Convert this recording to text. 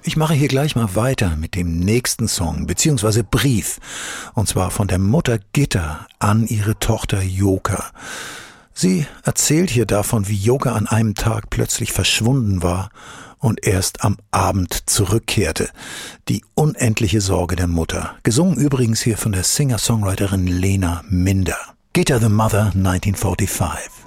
Ich mache hier gleich mal weiter mit dem nächsten Song bzw. Brief, und zwar von der Mutter Gitta an ihre Tochter Joka. Sie erzählt hier davon, wie Joka an einem Tag plötzlich verschwunden war und erst am Abend zurückkehrte. Die unendliche Sorge der Mutter. Gesungen übrigens hier von der Singer-Songwriterin Lena Minder. Gitta the Mother, 1945.